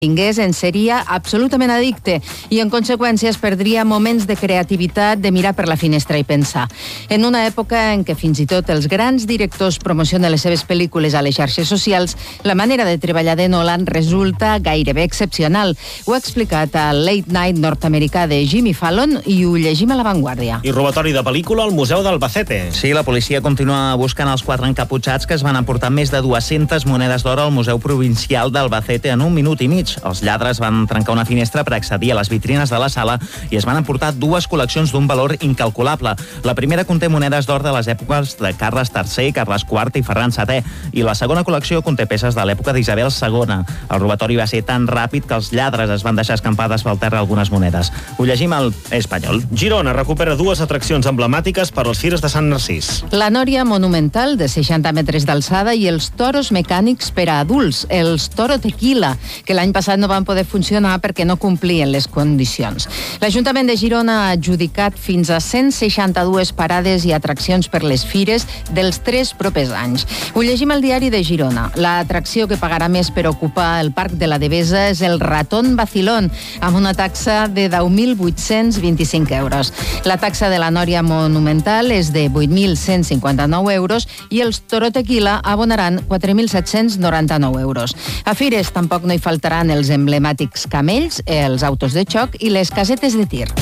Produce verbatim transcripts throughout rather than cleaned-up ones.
tingués en seria absolutament addicte i en conseqüència es perdria moments de creativitat, de mirar per la finestra i pensar. En una època en què fins i tot els grans directors promocionen les seves pel·lícules a les xarxes socials, la manera de treballar de Nolan resulta gairebé excepcional. Ho ha explicat al Late Night nord-americà de Jimmy Fallon i ho llegim a La Vanguardia. I robatori de pel·lícula al Museu d'Albacete. Sí, la policia continua buscant els quatre encaputxats que es van emportar més de dues-centes monedes d'or al Museu Provincial d'Albacete en un minut i mig. Els lladres van trencar una finestra per accedir a les vitrines de la sala i es van emportar dues col·leccions d'un valor incalculable. La primera conté monedes d'or de les èpoques de Carles tercer, Carles quart i Ferran setè, i la segona col·lecció conté peces de l'època d'Isabel segona. El robatori va ser tan ràpid que els lladres es van deixar escampades pel terra algunes monedes. Ho llegim al Espanyol. Girona recupera dues atraccions emblemàtiques per als Fires de Sant Narcís. La Nòria monumental de seixanta metres d'alçada i els toros mecànics per a adults, els Toro Tequila, que l'any passat no van poder funcionar perquè no complien les condicions. L'Ajuntament de Girona ha adjudicat fins a cent seixanta-dues parades i atraccions per les fires dels tres propers anys. Ho llegim al Diari de Girona. L'atracció que pagarà més per ocupar el Parc de la Devesa és el Ratón Vacilón, amb una taxa de deu mil vuit-cents vint-i-cinc euros. La taxa de la Nòria monumental és de vuit mil cent cinquanta-nou euros i els Toro Tequila abonaran quatre mil set-cents noranta-nou euros. A fires tampoc no hi faltaran els emblemàtics camells, els autos de xoc i les casetes de tir.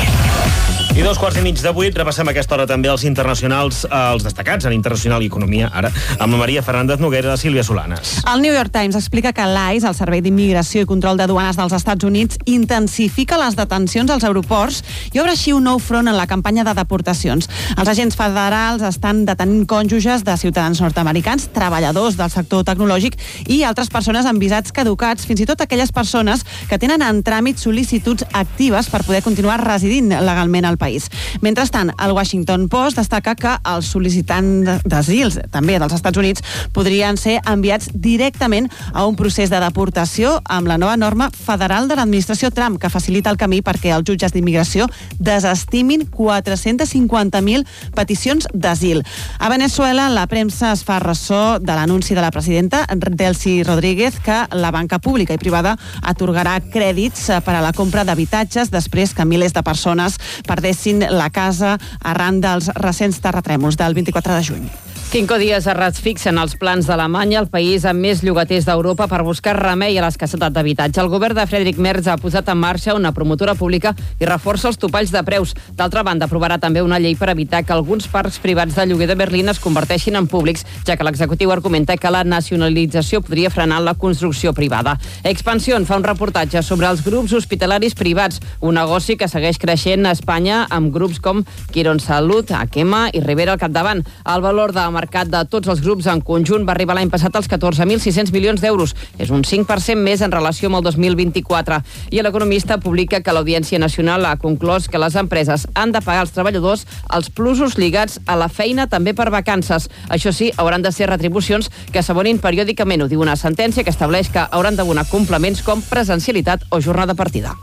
I dos quarts i mig de vuit, repassem a aquesta hora també els internacionals, els destacats en Internacional i Economia, ara, amb la Maria Fernández Noguera i la Sílvia Solanes. El New York Times explica que l'I C E, el Servei d'Immigració i Control de Duanes dels Estats Units, intensifica les detencions als aeroports i obre així un nou front en la campanya de deportacions. Els agents federals estan detenint cònjuges de ciutadans nord-americans, treballadors del sector tecnològic i altres persones amb visats caducats, fins i tot aquelles persones que tenen en tràmit sol·licituds actives per poder continuar residint legalment al país. Mentrestant, el Washington Post destaca que els sol·licitants d'asil, també dels Estats Units, podrien ser enviats directament a un procés de deportació amb la nova norma federal de l'administració Trump, que facilita el camí perquè els jutges d'immigració desestimin quatre-cents cinquanta mil peticions d'asil. A Venezuela, la premsa es fa ressò de l'anunci de la presidenta Delcy Rodríguez que la banca pública i privada atorgarà crèdits per a la compra d'habitatges després que milers de persones perdessin la casa arran dels recents terratrèmols del vint-i-quatre de juny. Cinco dies a rats fixen els plans d'Alemanya, el país amb més llogaters d'Europa, per buscar remei a l'escassetat d'habitatge. El govern de Friedrich Merz ha posat en marxa una promotora pública i reforça els topalls de preus. D'altra banda, aprovarà també una llei per evitar que alguns parcs privats de lloguer de Berlín es converteixin en públics, ja que l'executiu argumenta que la nacionalització podria frenar la construcció privada. Expansión fa un reportatge sobre els grups hospitalaris privats, un negoci que segueix creixent a Espanya amb grups com Quirónsalud, Akema i Rivera al capdavant. El valor de mercat de tots els grups en conjunt va arribar l'any passat als catorze mil sis-cents milions d'euros. És un cinc per cent més en relació amb el dos mil vint-i-quatre. I l'Economista publica que l'Audiència Nacional ha conclòs que les empreses han de pagar als treballadors els plusos lligats a la feina també per vacances. Això sí, hauran de ser retribucions que s'abonin periòdicament. Ho diu una sentència que estableix que hauran d'abonar complements com presencialitat o jornada partida.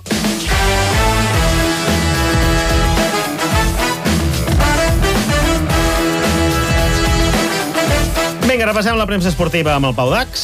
Vinga, repassem la premsa esportiva amb el Pau Dax.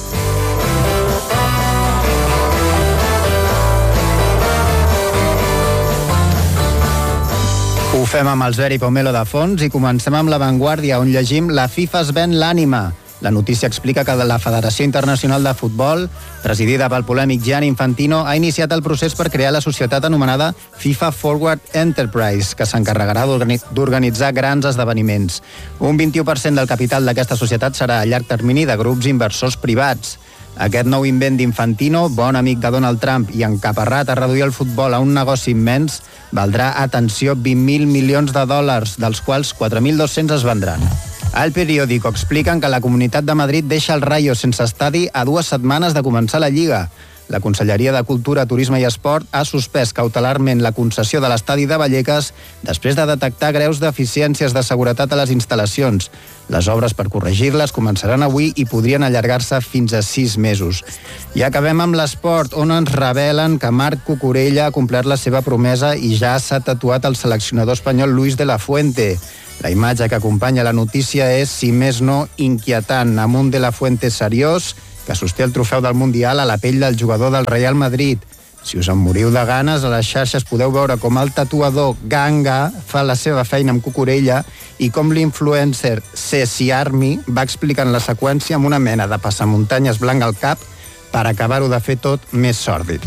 Ho fem amb el Zeri Pomelo de fons i comencem amb La Vanguardia, on llegim La FIFA es ven l'ànima. La notícia explica que la Federació Internacional de Futbol, presidida pel polèmic Gianni Infantino, ha iniciat el procés per crear la societat anomenada FIFA Forward Enterprise, que s'encarregarà d'organitzar grans esdeveniments. Un vint-i-u per cent del capital d'aquesta societat serà a llarg termini de grups inversors privats. Aquest nou invent d'Infantino, bon amic de Donald Trump i encaparrat a reduir el futbol a un negoci immens, valdrà, atenció, vint mil milions de dòlars, dels quals quatre mil dos-cents es vendran. Al Periódico expliquen que la Comunitat de Madrid deixa el Rayo sense estadi a dues setmanes de començar la Lliga. La Conselleria de Cultura, Turisme i Esport ha suspès cautelarment la concessió de l'estadi de Vallecas després de detectar greus deficiències de seguretat a les instal·lacions. Les obres per corregir-les començaran avui i podrien allargar-se fins a sis mesos. I acabem amb l'esport, on ens revelen que Marc Cucurella ha complert la seva promesa i ja s'ha tatuat el seleccionador espanyol Luis de la Fuente. La imatge que acompanya la notícia és, si més no, inquietant, amb un de la Fuente seriós que sosté el trofeu del Mundial a la pell del jugador del Real Madrid. Si us en moriu de ganes, a les xarxes podeu veure com el tatuador Ganga fa la seva feina amb Cucurella i com l'influencer Ceci Army va explicant la seqüència amb una mena de passamuntanyes blanc al cap per acabar-ho de fer tot més sòrdid.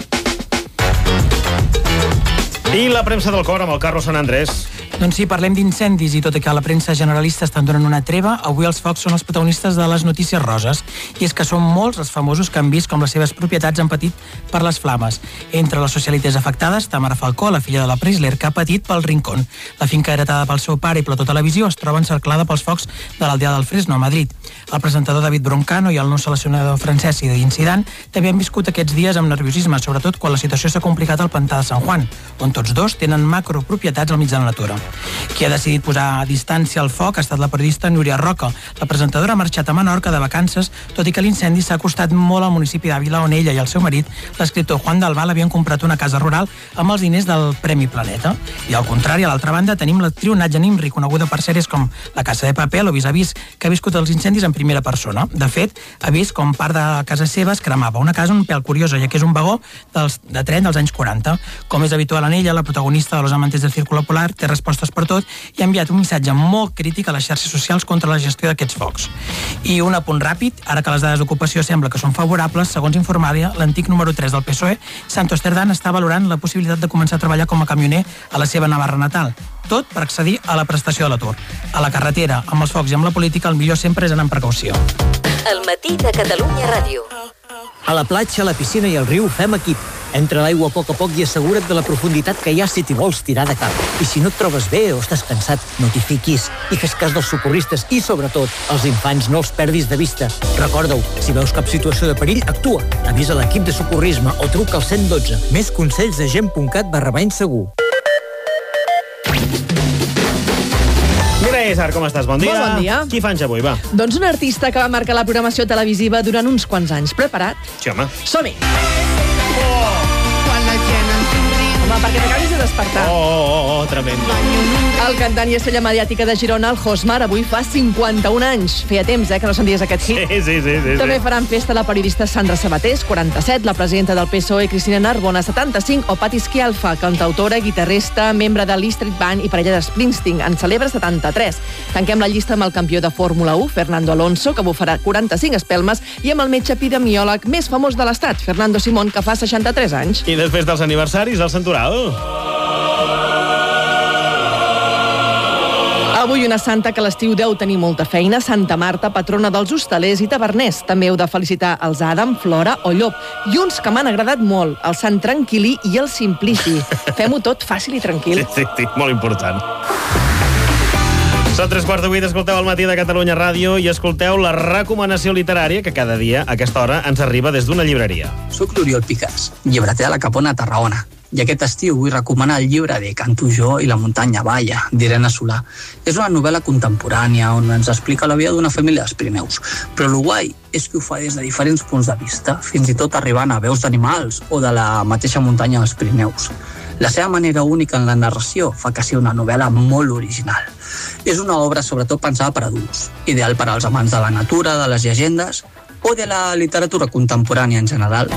I la premsa del cor amb el Carlos Sant Andrés. Doncs sí, parlem d'incendis i tot i que la premsa generalista estan donant una treva, avui els focs són els protagonistes de les notícies roses. I és que són molts els famosos que han vist com les seves propietats han patit per les flames. Entre les socialites afectades, Tamara Falcó, la filla de la Preisler, que ha patit pel Rincón. La finca heretada pel seu pare i Plató Televisió es troba encerclada pels focs de l'Aldea del Fresno, a Madrid. El presentador David Broncano i el nou seleccionador francès Zinedine Zidane també han viscut aquests dies amb nerviosisme, sobretot quan la situació s'ha complicat al pantà de San Juan, on tots dos tenen macropropietats al mig de la natura. Qui ha decidit posar a distància el foc ha estat la periodista Núria Roca. La presentadora ha marxat a Menorca de vacances, tot i que l'incendi s'ha acostat molt al municipi d'Àvila, on ella i el seu marit, l'escriptor Juan Dalval, havien comprat una casa rural amb els diners del Premi Planeta. I al contrari, a l'altra banda, tenim l'actriu Nadja Nimri, coneguda per sèries com La Casa de Papel o Vis a Vis, que ha viscut els incendis en primera persona. De fet, ha vist com part de casa seva es cremava. Una casa un pèl curiosa, ja que és un vagó dels, de tren dels anys quaranta. Com és habitual en ella, la protagonista de Los amantes del Círculo Polar té respostes per tot i ha enviat un missatge molt crític a les xarxes socials contra la gestió d'aquests focs. I un apunt ràpid, ara que les dades d'ocupació sembla que són favorables, segons informava l'antic número tres del P S O E, Santos Cerdán està valorant la possibilitat de començar a treballar com a camioner a la seva Navarra natal. Tot per accedir a la prestació de l'atur. A la carretera, amb els focs i amb la política, el millor sempre és anar amb precaució. El matí de Catalunya Ràdio. A la platja, a la piscina i al riu fem equip. Entra a l'aigua a poc a poc i assegura't de la profunditat que hi ha si t'hi vols tirar de cap. I si no et trobes bé o estàs cansat, no t'hi fiquis i fes cas dels socorristes i, sobretot, els infants no els perdis de vista. Recorda-ho, si veus cap situació de perill, actua. Avisa l'equip de socorrisme o truca al cent i dotze. Més consells a gent.cat barra bany segur. Mireia Isar, com estàs? Bon dia. Molt bon dia. Qui fa anys avui, va? Doncs un artista que va marcar la programació televisiva durant uns quants anys. Preparat? Sí, home. Som-hi! Home, perquè t'acabis de despertar. Oh, oh, oh, oh, tremendo. El cantant i estrella mediàtica de Girona, el Josmar, avui fa cinquanta-un anys. Feia temps, eh, que no senties aquest hit. Sí, sí, sí. sí També sí. faran festa la periodista Sandra Sabatés, quaranta-set, la presidenta del P S O E, Cristina Narbona, setanta-cinc, o Patti Schialfa, cantautora, guitarrista, membre de l'E Street Band i parella de Springsteen, en celebra setanta-tres. Tanquem la llista amb el campió de Fórmula u, Fernando Alonso, que bufarà quaranta-cinc espelmes, i amb el metge epidemiòleg més famós de l'estat, Fernando Simón, que fa seixanta-tres anys. I després dels aniversaris, el Santoral. Avui una santa que a l'estiu deu tenir molta feina, Santa Marta, patrona dels hostalers i taverners. També heu de felicitar els Adam, Flora o Llop. I uns que m'han agradat molt, el Sant Tranquil·lí i el Simplici. Fem-ho tot fàcil i tranquil. Sí, sí, sí, molt important. Són tres quarts de vuit, escolteu el matí de Catalunya Ràdio i escolteu la recomanació literària que cada dia, a aquesta hora, ens arriba des d'una llibreria. Soc l'Oriol Picas, llibreter de la Capona a Tarragona. I aquest estiu vull recomanar el llibre de Canto jo i la muntanya balla, d'Irene Solà. És una novel·la contemporània on ens explica la vida d'una família dels Pirineus. Però el guai és que ho fa des de diferents punts de vista, fins i tot arribant a veus d'animals o de la mateixa muntanya dels Pirineus. La seva manera única en la narració fa que sigui una novel·la molt original. És una obra sobretot pensada per adults, ideal per als amants de la natura, de les llegendes o de la literatura contemporània en general.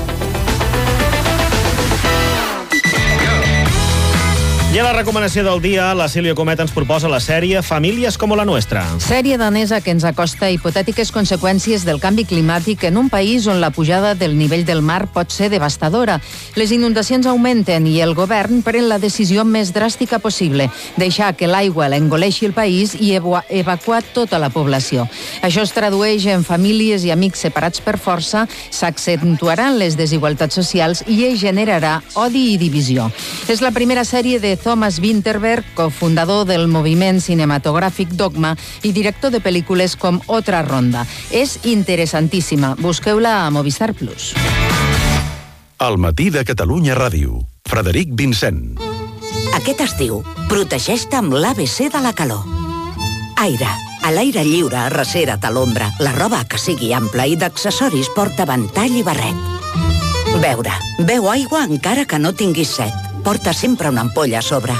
I a la recomanació del dia, la Sílvia Comet ens proposa la sèrie Famílies com la Nuestra. Sèrie danesa que ens acosta hipotètiques conseqüències del canvi climàtic en un país on la pujada del nivell del mar pot ser devastadora. Les inundacions augmenten i el govern pren la decisió més dràstica possible, deixar que l'aigua l'engoleixi el país i evacuar tota la població. Això es tradueix en famílies i amics separats per força, s'accentuaran les desigualtats socials i es generarà odi i divisió. És la primera sèrie de Thomas Vinterberg, cofundador del moviment cinematogràfic Dogma i director de pel·lícules com Otra Ronda. És interessantíssima. Busqueu-la a Movistar Plus. El matí de Catalunya Ràdio. Frederic Vincent. Aquest estiu, protegeix-te amb l'A B C de la calor. Aire. A l'aire lliure, arrecera't a l'ombra. La roba que sigui ampla i d'accessoris porta ventall i barret. Beure. Beu aigua encara que no tinguis set. Porta sempre una ampolla a sobre.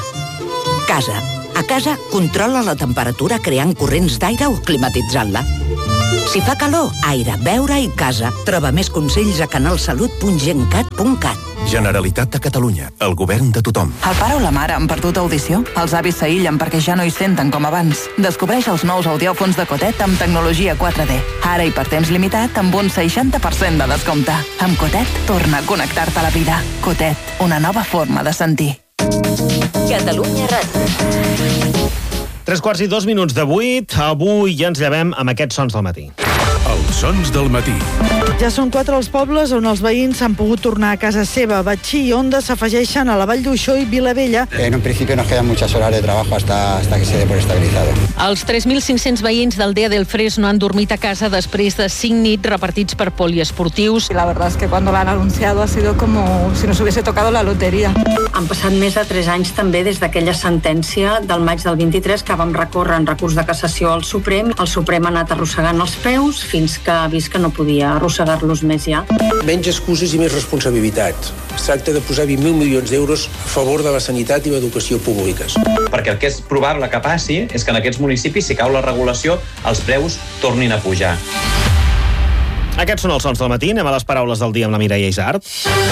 Casa. A casa, controla la temperatura creant corrents d'aire o climatitzant-la. Si fa calor, aire, beure i casa. Troba més consells a canalsalut punt gencat punt cat. Generalitat de Catalunya, el govern de tothom. El pare o la mare han perdut audició? Els avis s'aïllen perquè ja no hi senten com abans. Descobreix els nous audiòfons de Cotet amb tecnologia quatre D. Ara i per temps limitat amb un seixanta per cent de descompte. Amb Cotet, torna a connectar-te a la vida. Cotet, una nova forma de sentir. Catalunya Ràdio. Tres quarts i dos minuts de vuit. Avui ja ens llevem amb aquests sons del matí. Els sons del matí. Ja són quatre els pobles on els veïns han pogut tornar a casa seva. Betxí i Onda s'afegeixen a la Vall d'Uixó i Vilavella. En un principi nos quedan muchas horas de trabajo hasta, hasta que se dé por estabilizado. Els tres mil cinc-cents veïns d'Aldea del Fresno han dormit a casa després de cinc nits repartits per poliesportius. La verdad es que cuando lo han anunciado ha sido como si nos hubiese tocado la lotería. Han passat més de tres anys també des d'aquella sentència del maig del vint-i-tres que vam recórrer en recurs de cassació al Suprem. El Suprem ha anat arrossegant els peus fins que ha vist que no podia arrossegar-los més ja. Menys excuses i més responsabilitat. Es tracta de posar vint mil milions d'euros a favor de la sanitat i l'educació públiques. Perquè el que és probable que passi és que en aquests municipis, si cau la regulació, els preus tornin a pujar. Aquests són els sons del matí. Anem a les paraules del dia amb la Mireia Isart.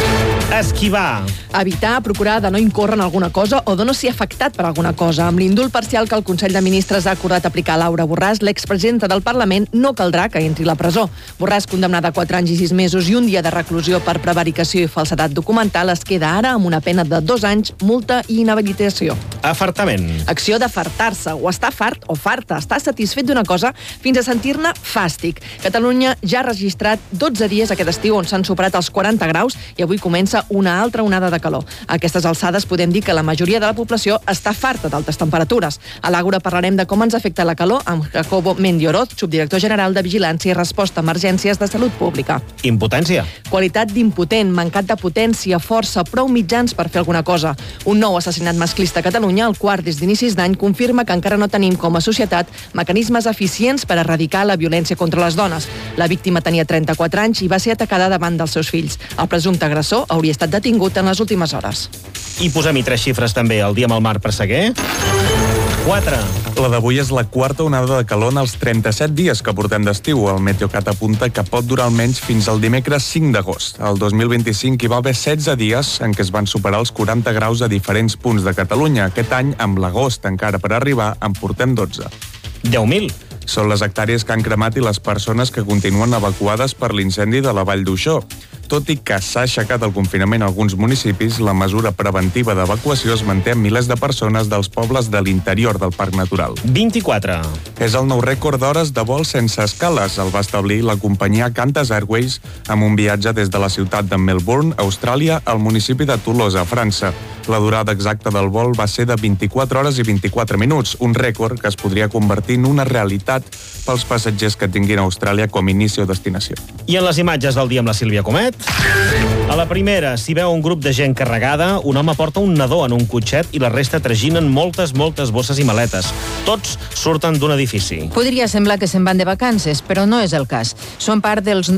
Esquivar. Evitar, procurar de no incórrer en alguna cosa o de no ser afectat per alguna cosa. Amb l'indult parcial que el Consell de Ministres ha acordat aplicar a Laura Borràs, l'expresidenta del Parlament no caldrà que entri a la presó. Borràs, condemnada a quatre anys i sis mesos i un dia de reclusió per prevaricació i falsedat documental, es queda ara amb una pena de dos anys, multa i inhabilitació. Afartament. Acció d'afartar-se, o estar fart o farta, estar satisfet d'una cosa fins a sentir-ne fàstic. Catalunya ja ha registrat dotze dies aquest estiu on s'han superat els quaranta graus i avui comença una altra onada de calor. A aquestes alçades podem dir que la majoria de la població està farta d'altes temperatures. A l'Àgora parlarem de com ens afecta la calor amb Jacobo Mendioroz, subdirector general de Vigilància i Resposta a Emergències de Salut Pública. Impotència. Qualitat d'impotent, mancat de potència, força, prou mitjans per fer alguna cosa. Un nou assassinat masclista a Catalunya, el quart des d'inicis d'any, confirma que encara no tenim com a societat mecanismes eficients per erradicar la violència contra les dones. La víctima tenia trenta-quatre anys i va ser atacada davant dels seus fills. El presumpte agressor hauria estat detingut en les últimes hores. I posem-hi tres xifres també. El dia amb el mar per Seguer. quatre. La d'avui és la quarta onada de calor en els trenta-set dies que portem d'estiu. El Meteocat apunta que pot durar almenys fins al dimecres cinc d'agost. El dos mil vint-i-cinc hi va haver setze dies en què es van superar els quaranta graus a diferents punts de Catalunya. Aquest any, amb l'agost encara per arribar, en portem dotze. deu mil. Són les hectàrees que han cremat i les persones que continuen evacuades per l'incendi de la Vall d'Uixó. Tot i que s'ha aixecat el confinament a alguns municipis, la mesura preventiva d'evacuació es manté amb milers de persones dels pobles de l'interior del Parc Natural. vint-i-quatre. És el nou rècord d'hores de vol sense escales. El va establir la companyia Qantas Airways amb un viatge des de la ciutat de Melbourne, Austràlia, al municipi de Tolosa, França. La durada exacta del vol va ser de vint-i-quatre hores i vint-i-quatre minuts, un rècord que es podria convertir en una realitat pels passatgers que tinguin a Austràlia com a inici o destinació. I en les imatges del dia amb la Sílvia Comet. A la primera s'hi veu un grup de gent carregada, un home porta un nadó en un cotxet i la resta traginen moltes, moltes bosses i maletes. Tots surten d'un edifici. Podria semblar que se'n van de vacances, però no és el cas. Són part dels...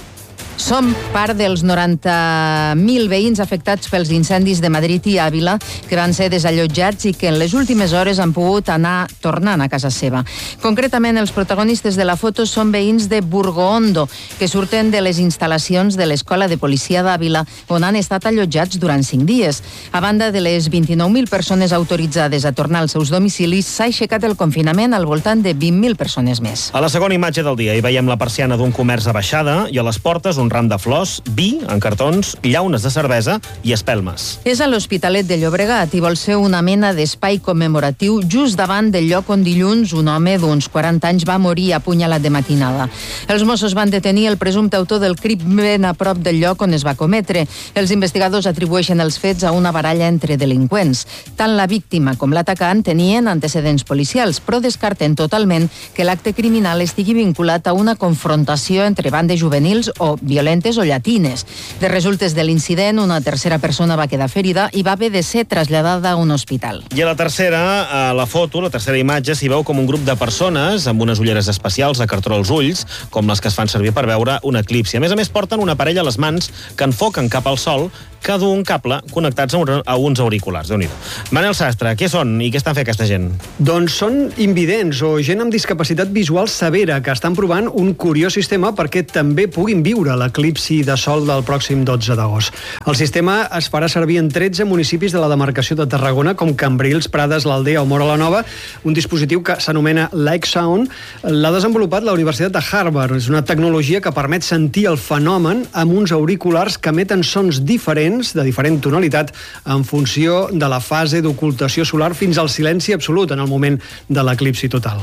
Som part dels noranta mil veïns afectats pels incendis de Madrid i Àvila que van ser desallotjats i que en les últimes hores han pogut anar tornant a casa seva. Concretament, els protagonistes de la foto són veïns de Burgoondo, que surten de les instal·lacions de l'Escola de Policia d'Àvila, on han estat allotjats durant cinc dies. A banda de les vint-i-nou mil persones autoritzades a tornar als seus domicilis, s'ha aixecat el confinament al voltant de vint mil persones més. A la segona imatge del dia hi veiem la persiana d'un comerç abaixada i a les portes un ram de flors, vi en cartons, llaunes de cervesa i espelmes. És a l'Hospitalet de Llobregat i vol ser una mena d'espai commemoratiu just davant del lloc on dilluns un home d'uns quaranta anys va morir apunyalat de matinada. Els Mossos van detenir el presumpte autor del crim ben a prop del lloc on es va cometre. Els investigadors atribueixen els fets a una baralla entre delinqüents. Tant la víctima com l'atacant tenien antecedents policials, però descarten totalment que l'acte criminal estigui vinculat a una confrontació entre bandes juvenils o violentes o llatines. De resultes de l'incident, una tercera persona va quedar ferida i va haver de ser traslladada a un hospital. I a la tercera, a la foto, la tercera imatge, s'hi veu com un grup de persones amb unes ulleres especials de cartró als ulls, com les que es fan servir per veure un eclipsi. A més a més, porten un aparell a les mans que enfoquen cap al sol que du un cable connectats a uns auriculars. Déu-n'hi-do. Manel Sastre, què són i què estan fent aquesta gent? Doncs són invidents o gent amb discapacitat visual severa que estan provant un curiós sistema perquè també puguin viure l'eclipsi de sol del pròxim dotze d'agost. El sistema es farà servir en tretze municipis de la demarcació de Tarragona, com Cambrils, Prades, l'Aldea o Móra la Nova. Un dispositiu que s'anomena Like Sound l'ha desenvolupat la Universitat de Harvard. És una tecnologia que permet sentir el fenomen amb uns auriculars que emeten sons diferents, de diferent tonalitat, en funció de la fase d'ocultació solar fins al silenci absolut en el moment de l'eclipsi total.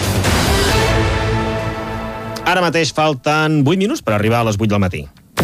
Ara mateix falten vuit minuts per arribar a les vuit del matí.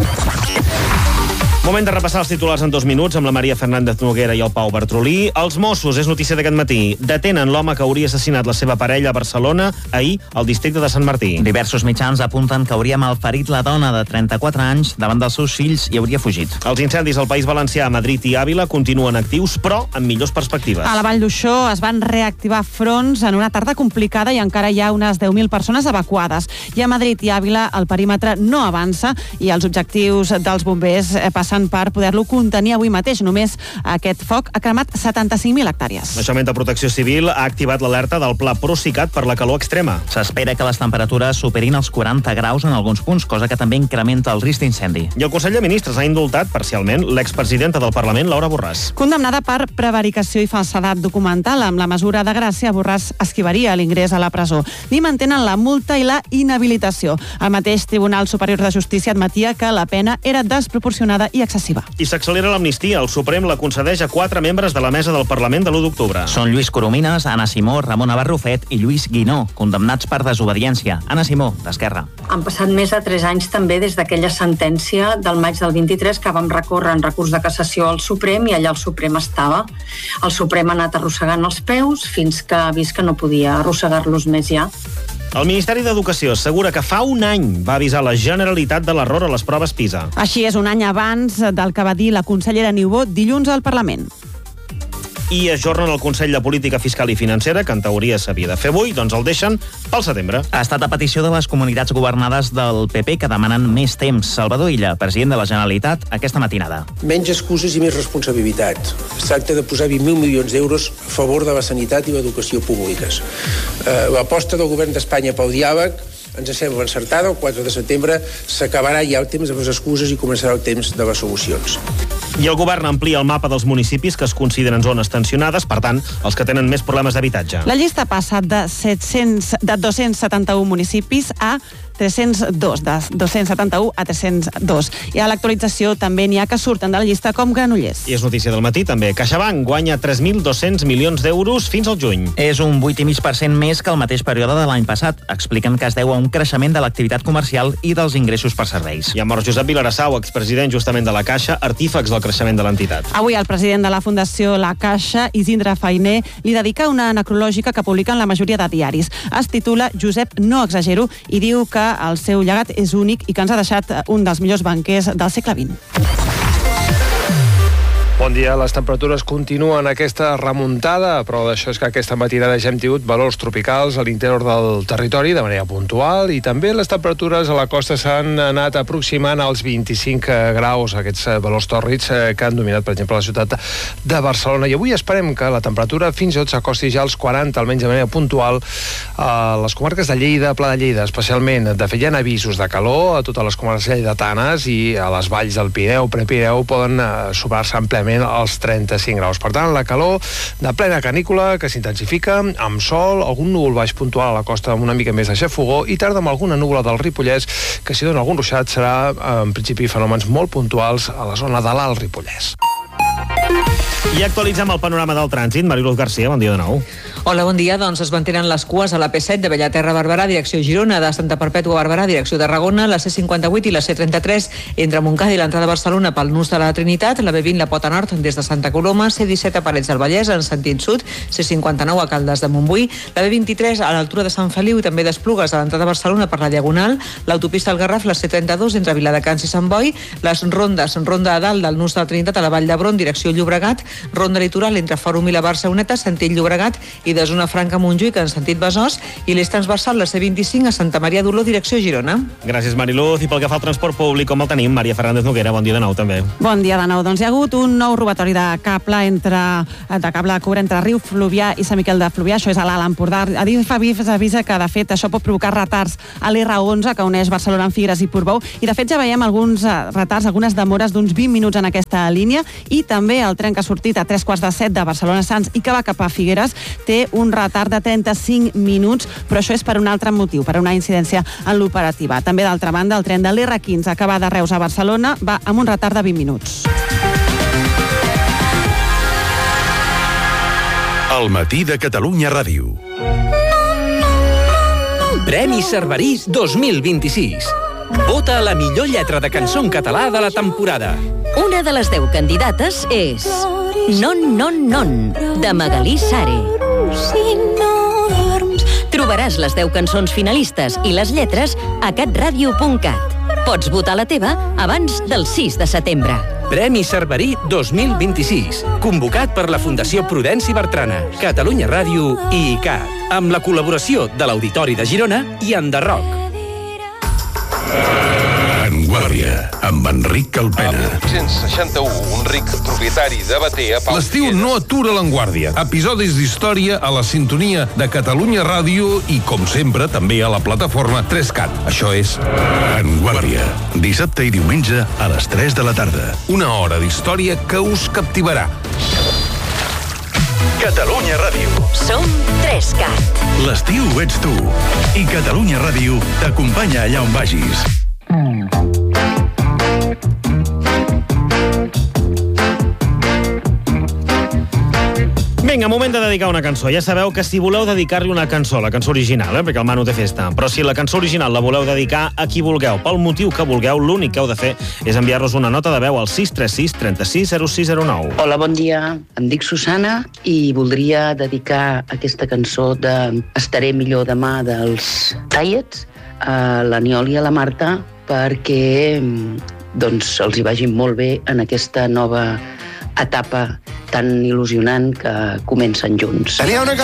Moment de repassar els titulars en dos minuts amb la Maria Fernández Noguera i el Pau Bartrolí. Els Mossos, és notícia d'aquest matí, detenen l'home que hauria assassinat la seva parella a Barcelona ahir al districte de Sant Martí. Diversos mitjans apunten que hauria malferit la dona de trenta-quatre anys davant dels seus fills i hauria fugit. Els incendis al País Valencià, Madrid i Àvila continuen actius, però amb millors perspectives. A la Vall d'Uixó es van reactivar fronts en una tarda complicada i encara hi ha unes deu mil persones evacuades. I a Madrid i Àvila el perímetre no avança i els objectius dels bombers passen per poder-lo contenir avui mateix. Només aquest foc ha cremat setanta-cinc mil hectàrees. L'Ajuntament de Protecció Civil ha activat l'alerta del Pla Procicat per la calor extrema. S'espera que les temperatures superin els quaranta graus en alguns punts, cosa que també incrementa el risc d'incendi. I el Consell de Ministres ha indultat parcialment l'expresidenta del Parlament, Laura Borràs. Condemnada per prevaricació i falsedat documental, amb la mesura de gràcia, Borràs esquivaria l'ingrés a la presó. Li mantenen la multa i la inhabilitació. El mateix Tribunal Superior de Justícia admetia que la pena era desproporcionada i excessiva. I s'accelera l'amnistia. El Suprem la concedeix a quatre membres de la mesa del Parlament de l'u d'octubre. Són Lluís Coromines, Anna Simó, Ramona Barrufet i Lluís Guinó, condemnats per desobediència. Anna Simó, d'Esquerra. Han passat més de tres anys també des d'aquella sentència del maig del vint-i-tres que vam recórrer en recurs de cassació al Suprem i allà el Suprem estava. El Suprem ha anat arrossegant els peus fins que ha vist que no podia arrossegar-los més ja. El Ministeri d'Educació assegura que fa un any va avisar la Generalitat de l'error a les proves PISA. Així és, un any abans del que va dir la consellera Niubó dilluns al Parlament. I ajornen el Consell de Política Fiscal i Financera, que en teoria s'havia de fer avui, doncs el deixen pel setembre. Ha estat a petició de les comunitats governades del P P que demanen més temps. Salvador Illa, president de la Generalitat, aquesta matinada. Menys excuses i més responsabilitat. Es tracta de posar vint mil milions d'euros a favor de la sanitat i l'educació públiques. Eh, l'aposta del govern d'Espanya pel diàleg ens sembla encertada. El quatre de setembre s'acabarà ja el temps de les excuses i començarà el temps de les solucions. I el govern amplia el mapa dels municipis que es consideren zones tensionades, per tant, els que tenen més problemes d'habitatge. La llista passa de, set-cents, de dos-cents setanta-un municipis a tres-cents dos, de dos-cents setanta-un a tres-cents dos. I a l'actualització també n'hi ha que surten de la llista com Granollers. I és notícia del matí també. CaixaBank guanya tres mil dos-cents milions d'euros fins al juny. És un vuit coma cinc per cent més que el mateix període de l'any passat. Expliquen que es deu a un creixement de l'activitat comercial i dels ingressos per serveis. I ha mort Josep Vilarassau, expresident justament de la Caixa, artífex del creixement de l'entitat. Avui el president de la Fundació La Caixa, Isidre Fainé, li dedica una necrològica que publiquen la majoria de diaris. Es titula Josep, no exagero, i diu que el seu llegat és únic i que ens ha deixat un dels millors banquers del segle vint. Bon dia. Les temperatures continuen aquesta remuntada, però d'això és que aquesta matinada ja hem tingut valors tropicals a l'interior del territori de manera puntual i també les temperatures a la costa s'han anat aproximant als vint-i-cinc graus, aquests valors tòrrids que han dominat, per exemple, la ciutat de Barcelona. I avui esperem que la temperatura fins i tot s'acosti ja als quaranta, almenys de manera puntual, a les comarques de Lleida, Pla de Lleida, especialment. De fet, hi ha avisos de calor a totes les comarques lleidatanes i a les valls del Pirineu, Prepirineu, poden superar-se àmpliament als trenta-cinc graus. Per tant, la calor de plena canícula que s'intensifica amb sol, algun núvol baix puntual a la costa amb una mica més de xafogor i tarda amb alguna núvola del Ripollès que si dona algun ruixat serà en principi fenòmens molt puntuals a la zona de l'Alt Ripollès. I actualitzem el panorama del trànsit. Mariluz Garcia, bon dia de nou. Hola, bon dia. Doncs es mantenen les cues a la P set de Bellaterra a Barberà, direcció Girona, de Santa Perpètua a Barberà, direcció Tarragona, la C cinquanta-vuit i la C trenta-tres entre Montcada i l'entrada a Barcelona pel nus de la Trinitat, la B vint la Pota Nord des de Santa Coloma, C disset a Parets del Vallès en sentit sud, C cinquanta-nou a Caldes de Montbui, la B vint-i-tres a l'altura de Sant Feliu i també d'Esplugues a l'entrada a Barcelona per la Diagonal, l'autopista al Garraf, la C trenta-dos entre Viladecans i Sant Boi, les rondes, ronda a dalt del nus de la Trinitat a la Vall d'Hebron, direcció Llobregat, ronda litoral entre Fòrum i la Barceloneta, sentit Llobregat i Seguides una franca a Montjuïc en sentit Besòs i l'eix transversal la C vint-i-cinc a Santa Maria d'Oló, direcció Girona. Gràcies, Mariluz. I pel que fa al transport públic, com el tenim? Maria Fernández Noguera, bon dia de nou també. Bon dia de nou. Doncs hi ha hagut un nou robatori de cable entre, de cable de coure entre Riu Fluvià i Sant Miquel de Fluvià, això és a l'Alt Empordà. Adif avisa que, de fet, això pot provocar retards a l'R onze, que uneix Barcelona amb Figueres i Portbou, i, de fet, ja veiem alguns retards, algunes demores d'uns vint minuts en aquesta línia, i també el tren que ha sortit a tres quarts de set de Barcelona-Sants i que va cap a Figueres té un retard de trenta-cinc minuts, però això és per un altre motiu, per una incidència en l'operativa. També, d'altra banda, el tren de l'R quinze que va de Reus a Barcelona va amb un retard de vint minuts. El matí de Catalunya Ràdio. Premi Cerverí dos mil vint-i-sis. Vota la millor lletra de cançó en català de la temporada. Una de les deu candidates és Non, non, non, de Magalí Sare. Trobaràs les deu cançons finalistes i les lletres a catradio punt cat. Pots votar la teva abans del sis de setembre. Premi Cerverí dos mil vint-i-sis, convocat per la Fundació Prudenci Bertrana, Catalunya Ràdio i I C A T, amb la col·laboració de l'Auditori de Girona i Enderroc. En Guàrdia, amb Enric Calpena. En mil vuit-cents seixanta-u, un ric propietari de Batea... L'estiu no atura l'Enguàrdia. Episodis d'història a la sintonia de Catalunya Ràdio i, com sempre, també a la plataforma tres cat. Això és... En Guàrdia, dissabte i diumenge a les tres de la tarda. Una hora d'història que us captivarà. Catalunya Ràdio. Som tres cat. L'estiu ets tu. I Catalunya Ràdio t'acompanya allà on vagis. Vinga, moment de dedicar una cançó. Ja sabeu que si voleu dedicar-li una cançó, la cançó original, eh, perquè el Manu té festa, però si la cançó original la voleu dedicar a qui vulgueu, pel motiu que vulgueu, l'únic que heu de fer és enviar-nos una nota de veu al sis tres sis, trenta-sis, zero sis zero nou. Hola, bon dia. Em dic Susana i voldria dedicar aquesta cançó de Estaré millor demà dels Tallets a l'Aniol i a la Marta perquè doncs, els hi vagi molt bé en aquesta nova etapa tan il·lusionant que comencen junts. Tenia una